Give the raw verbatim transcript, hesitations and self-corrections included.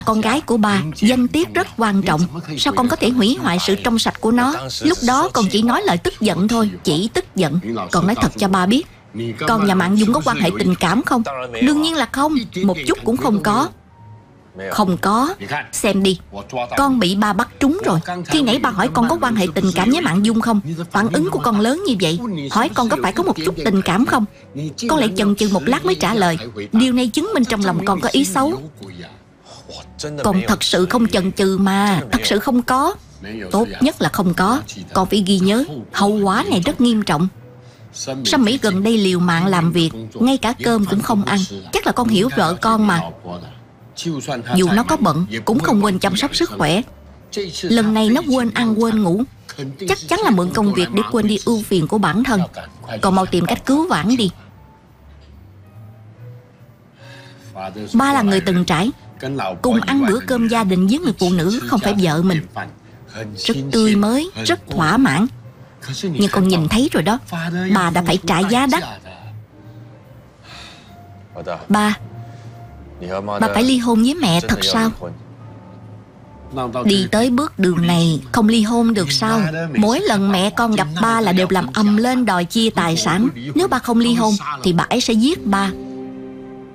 Con gái của ba, danh tiết rất quan trọng. Sao con có thể hủy hoại sự trong sạch của nó? Lúc đó con chỉ nói lời tức giận thôi. Chỉ tức giận. Con nói thật cho ba biết, con và Mạng Dung có quan hệ tình cảm không? Đương nhiên là không. Một chút cũng không có. Không có. Xem đi, con bị ba bắt trúng rồi. Khi nãy ba hỏi con có quan hệ tình cảm với Mạng Dung không, phản ứng của con lớn như vậy. Hỏi con có phải có một chút tình cảm không, con lại chần chừ một lát mới trả lời. Điều này chứng minh trong lòng con có ý xấu. Con thật sự không chần chừ mà. Thật sự không có. Tốt nhất là không có. Con phải ghi nhớ, hậu quả này rất nghiêm trọng. Sâm Mỹ gần đây liều mạng làm việc, ngay cả cơm cũng không ăn. Chắc là con hiểu vợ con mà. Dù nó có bận cũng không quên chăm sóc sức khỏe. Lần này nó quên ăn quên ngủ, chắc chắn là mượn công việc để quên đi ưu phiền của bản thân. Con mau tìm cách cứu vãn đi. Ba là người từng trải, cùng ăn bữa cơm gia đình với người phụ nữ không phải vợ mình. Rất tươi mới, rất thỏa mãn. Nhưng con nhìn thấy rồi đó, bà đã phải trả giá đắt. Ba, bà phải ly hôn với mẹ thật sao? Đi tới bước đường này không ly hôn được sao? Mỗi lần mẹ con gặp ba là đều làm ầm lên đòi chia tài sản. Nếu ba không ly hôn thì bà ấy sẽ giết ba.